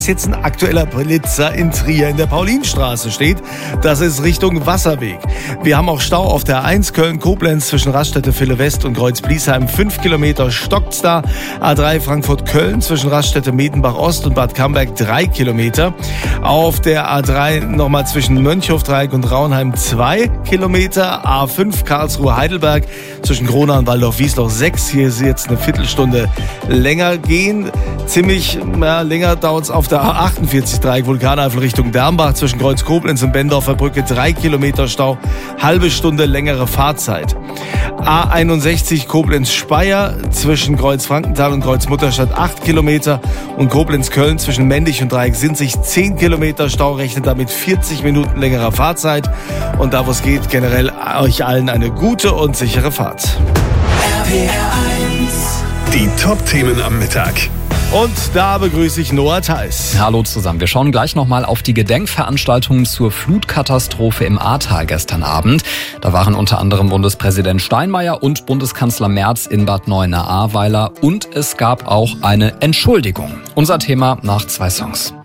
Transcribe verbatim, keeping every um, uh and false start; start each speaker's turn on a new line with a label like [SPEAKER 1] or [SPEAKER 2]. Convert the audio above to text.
[SPEAKER 1] Jetzt ein aktueller Blitzer in Trier in der Paulinstraße steht. Das ist Richtung Wasserweg. Wir haben auch Stau auf der A eins Köln-Koblenz zwischen Raststätte Ville West und Kreuz-Bliesheim. Fünf Kilometer stockt's da. A drei Frankfurt-Köln zwischen Raststätte Medenbach-Ost und Bad Camberg drei Kilometer. Auf der A drei nochmal zwischen Mönchhof-Dreieck und Raunheim zwei Kilometer. A fünf Karlsruhe-Heidelberg zwischen Gronau und Waldorf-Wiesloch sechs. Hier ist jetzt eine Viertelstunde länger gehen. Ziemlich ja, länger dauert's auf der A achtundvierzig Dreieck Vulkaneifel Richtung Dermbach zwischen Kreuz Koblenz und Bendorfer Brücke drei Kilometer Stau, halbe Stunde längere Fahrzeit. A einundsechzig Koblenz-Speyer zwischen Kreuz Frankenthal und Kreuz Mutterstadt acht Kilometer und Koblenz-Köln zwischen Mendig und Dreieck Sinzig zehn Kilometer Stau, rechnet damit vierzig Minuten längerer Fahrzeit. Und da wo es geht, generell euch allen eine gute und sichere Fahrt.
[SPEAKER 2] R P R eins.
[SPEAKER 3] Die Top-Themen am Mittag.
[SPEAKER 1] Und da begrüße ich Noah Theis.
[SPEAKER 4] Hallo zusammen. Wir schauen gleich nochmal auf die Gedenkveranstaltungen zur Flutkatastrophe im Ahrtal gestern Abend. Da waren unter anderem Bundespräsident Steinmeier und Bundeskanzler Merz in Bad Neuenahr-Ahrweiler. Und es gab auch eine Entschuldigung. Unser Thema nach zwei Songs.